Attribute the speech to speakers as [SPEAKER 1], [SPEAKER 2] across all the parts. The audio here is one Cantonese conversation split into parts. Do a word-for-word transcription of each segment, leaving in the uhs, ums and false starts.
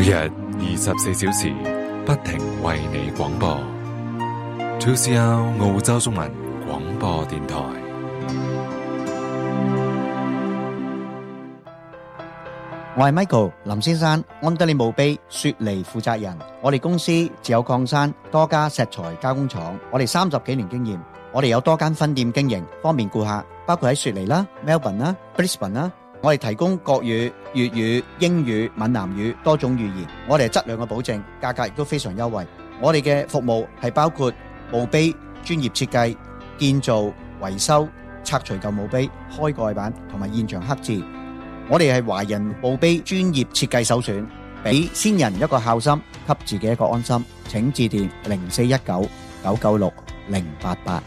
[SPEAKER 1] 每日二十四小時不停為你廣播。two C R 澳洲中文廣播電台。
[SPEAKER 2] 我係 Michael 林先生，安德利墓碑雪梨負責人。我哋公司自有礦山，多家石材加工廠，我哋三十幾年經驗。我哋有多間分店經營，方便顧客，包括喺雪梨啦、Melbourne 啦、Brisbane 啦。我哋提供國語、粵語、英語、閩南語多種語言。我哋係質量嘅保證，價格亦都非常優惠。我哋嘅服務係包括墓碑專業設計、建造、維修、拆除舊墓碑、開蓋板同埋現場刻字。我哋係華人墓碑專業設計首選，俾先人一個孝心，給自己一個安心。請致電零四一九九九六零八八。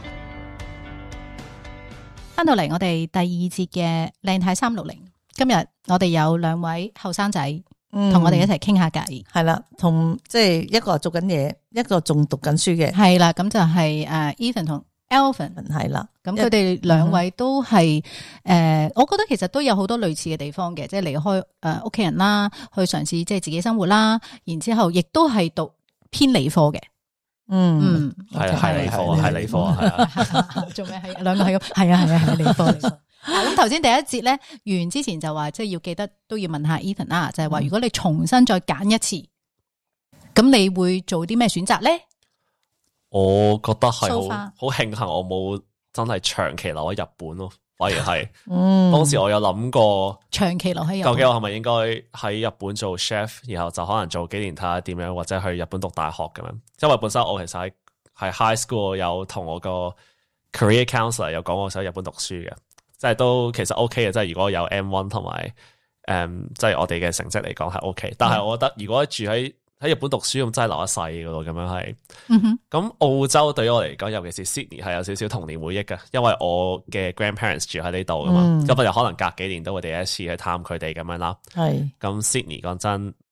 [SPEAKER 3] 翻到嚟我哋第二節嘅靚太三六零，今日我哋有兩位後生仔同我哋一齊傾下偈，
[SPEAKER 4] 係啦，同即係一個做緊嘢，一個仲讀緊書嘅，
[SPEAKER 3] 係啦，咁就係誒 Ethan 同 Alvin
[SPEAKER 4] 係啦，
[SPEAKER 3] 咁佢哋兩位都係誒、呃，我覺得其實都有好多類似嘅地方嘅，即係離開誒屋企人啦，去嘗試即係自己生活啦，然之後亦都係讀偏理科嘅。
[SPEAKER 4] 嗯，
[SPEAKER 5] 係啊，係理科啊，係理科啊，係啊，
[SPEAKER 3] 做咩係兩個係咁？係啊，係啊，係理科嚟。咁頭先第一節咧完之前就話，即係要記得都要問下 Ethan 啦，就係話如果你重新再揀一次，咁你會做啲咩選擇咧？
[SPEAKER 5] 我覺得係
[SPEAKER 3] So
[SPEAKER 5] 好
[SPEAKER 3] far
[SPEAKER 5] 好慶幸我冇真係長期留喺日本咯，反而係，
[SPEAKER 4] 嗯，
[SPEAKER 5] 當時我有諗過
[SPEAKER 3] 長期留喺日本，
[SPEAKER 5] 究竟我係咪應該喺日本做 chef， 然後就可能做幾年睇下點樣，或者去日本讀大學咁樣。因為本身我其實喺喺 high school 有同我個 career counselor 有講我想喺日本讀書嘅，即係都其實 OK 嘅，即係如果有 M 一 同埋誒，即係我哋嘅成績嚟講係 OK。但係我覺得如果住喺喺日本讀書咁真係留一世噶咯，咁樣係。嗯哼。咁澳洲對於我嚟講，尤其是 Sydney 係有少少童年回憶嘅，因為我嘅 grandparents 住喺呢度噶嘛，咁我就可能隔幾年都會第一次去探佢哋咁樣啦。係。咁 Sydney 講真，